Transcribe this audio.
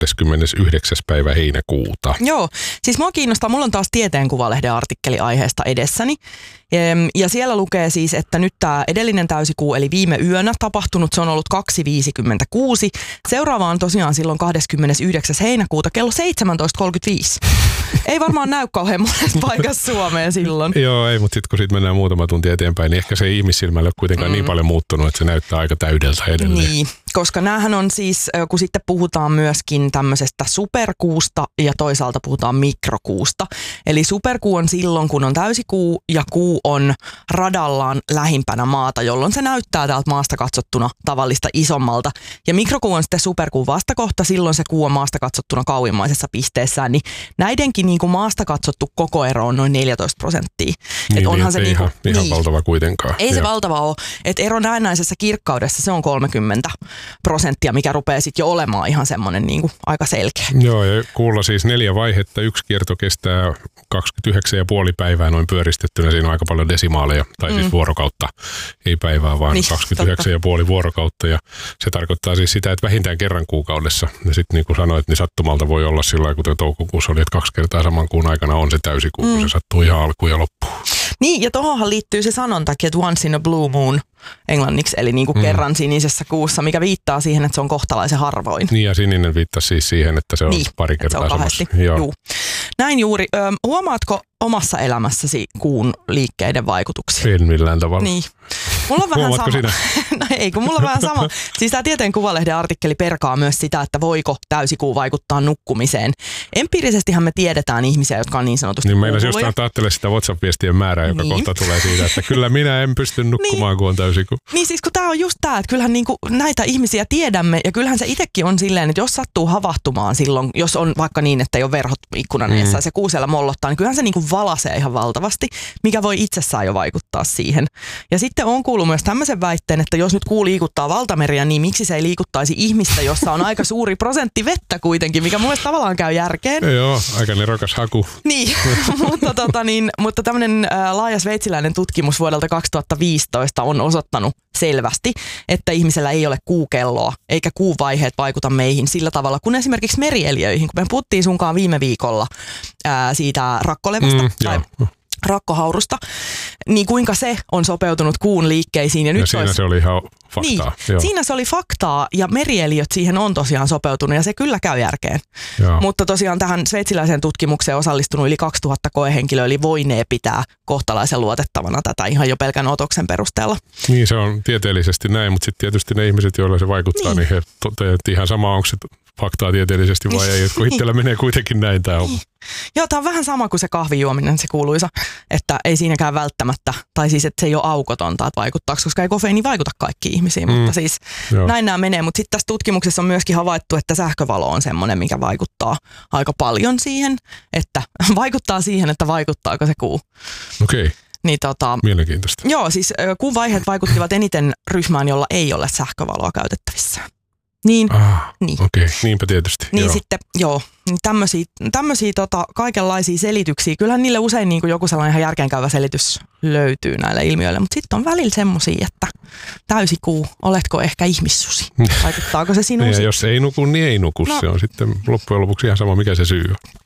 29. päivä heinäkuuta. Joo, siis mua kiinnostaa, mulla on taas Tieteen Kuvalehden artikkeli aiheesta edessäni. Ja siellä lukee siis, että nyt tämä edellinen täysikuu, eli viime yönä tapahtunut, se on ollut 2.56. Seuraava on tosiaan silloin 29. heinäkuuta kello 17.35. Ei varmaan näy kauhean monessa paikassa Suomeen silloin. Joo, ei, mutta sitten kun siitä mennään muutama tunti eteenpäin, niin ehkä se ihmissilmällä ei ole kuitenkaan niin paljon muuttunut, että se näyttää aika täydeltä edelleen. Niin, koska näähän on siis, kun sitten puhutaan myöskin tämmöisestä superkuusta ja toisaalta puhutaan mikrokuusta. Eli superkuu on silloin, kun on täysikuu ja kuu on radallaan lähimpänä maata, jolloin se näyttää täältä maasta katsottuna tavallista isommalta. Ja mikrokuu on sitten superkuun vastakohta, silloin se kuu on maasta katsottuna kauimmaisessa pisteessään. Niin näidenkin niin kuin maasta katsottu koko ero on noin 14%. Niin, onhan se ihan valtava kuitenkaan. Ei se valtava ole. Että ero näennäisessä kirkkaudessa se on 30%, mikä rupeaa sitten jo olemaan ihan semmoinen niin kuin aika selkeä. Joo, ja kuulla siis 4 vaihetta. Yksi kierto kestää 29,5 päivää noin pyöristettynä. Siinä on aika paljon desimaaleja, tai siis vuorokautta. Ei päivää, vaan niin, 29,5 vuorokautta. Ja se tarkoittaa siis sitä, että vähintään kerran kuukaudessa. Ja sitten niin kuin sanoit, niin sattumalta voi olla sillä lailla, kuten toukokuussa oli, että 2 kertaa saman kuun aikana on se täysikuu, kun se sattuu ihan alkuun ja loppuun. Niin, ja tohonhan liittyy se sanontakin, että once in a blue moon englanniksi, eli niin kuin kerran sinisessä kuussa, mikä viittaa siihen, että se on kohtalaisen harvoin. Niin, ja sininen viittaa siis siihen, että se on niin, pari kertaa samassa. Joo. Näin juuri. Huomaatko omassa elämässäsi kuun liikkeiden vaikutuksia? En millään tavalla. Niin. Mulla on vähän sama. Sinä? No ei, kun mulla on vähän sama. Siis tämä Tieteen Kuvalehden artikkeli perkaa myös sitä, että voiko täysikuu vaikuttaa nukkumiseen. Empiirisestihän me tiedetään ihmisiä, jotka on niin sanotusti niin meillä jostain ajattelee sitä WhatsApp-viestien määrää, joka kohta tulee siitä, että kyllä minä en pysty nukkumaan, kun on täysikuu. Niin siis kun tämä on just tämä, että kyllähän niinku näitä ihmisiä tiedämme ja kyllähän se itsekin on silleen, että jos sattuu havahtumaan silloin, jos on vaikka niin, että ei ole verhot ikkunan edessä ja se kuu siellä mollottaa, niin kyllähän se niinku valasee ihan valtavasti, mikä voi itsessään jo vaikuttaa siihen. Ja sitten on kuullut myös tämmöisen väitteen, että jos nyt kuu liikuttaa valtameriä, niin miksi se ei liikuttaisi ihmistä, jossa on aika suuri prosentti vettä kuitenkin, mikä mun mielestä tavallaan käy järkeen. Joo, aika nerokas haku. Niin, mutta tämmöinen laaja sveitsiläinen tutkimus vuodelta 2015 on osoittanut selvästi, että ihmisellä ei ole kuukelloa, eikä kuuvaiheet vaikuta meihin sillä tavalla kuin esimerkiksi merieliöihin. Kun me puhuttiin sunkaan viime viikolla siitä rakkolevästä tai rakkohaurusta, niin kuinka se on sopeutunut kuun liikkeisiin. Ja nyt siinä se oli ihan faktaa. Niin, siinä se oli faktaa ja merieliöt siihen on tosiaan sopeutunut ja se kyllä käy järkeen. Joo. Mutta tosiaan tähän sveitsiläiseen tutkimukseen osallistunut yli 2000 koehenkilöä, eli voinee pitää kohtalaisen luotettavana tätä ihan jo pelkän otoksen perusteella. Niin, se on tieteellisesti näin, mutta sitten tietysti ne ihmiset, joilla se vaikuttaa, niin he toteavat, että ihan sama onko se faktaa tieteellisesti vai ei, kun itsellä menee kuitenkin näin tämä homma. Joo, tämä on vähän sama kuin se kahvijuominen, se kuuluisa, että ei siinäkään välttämättä, tai siis että se ei ole aukotonta, että vaikuttaako, koska ei kofeiini vaikuta kaikkiin ihmisiin, mutta siis näin nämä menee. Mutta sitten tässä tutkimuksessa on myöskin havaittu, että sähkövalo on semmoinen, mikä vaikuttaa aika paljon siihen, että vaikuttaa siihen, että vaikuttaako se kuu. Okei. Niin, mielenkiintoista. Joo, siis kuun vaiheet vaikuttivat eniten ryhmään, jolla ei ole sähkövaloa käytettävissä. Niin. Okei, niinpä tietysti. Niin joo. Sitten, tämmöisiä kaikenlaisia selityksiä. Kyllähän niille usein niin kuin joku sellainen ihan järkeenkäyvä selitys löytyy näille ilmiöille, mutta sitten on välillä semmoisia, että täysikuu, oletko ehkä ihmissusi? Vaikuttaako se sinuun? Ja jos ei nuku, niin ei nuku. No. Se on sitten loppujen lopuksi ihan sama, mikä se syy on.